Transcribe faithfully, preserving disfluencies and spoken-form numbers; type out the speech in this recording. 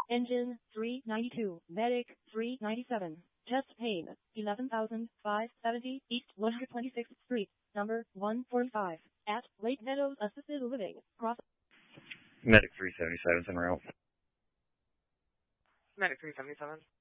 Engine three ninety-two, Medic three ninety-seven, chest pain, eleven thousand five hundred seventy, East one hundred twenty-sixth Street, number one forty-five, at Lake Meadows Assisted Living, Cross. Medic three seventy-seven, en route. Medic three seventy-seven.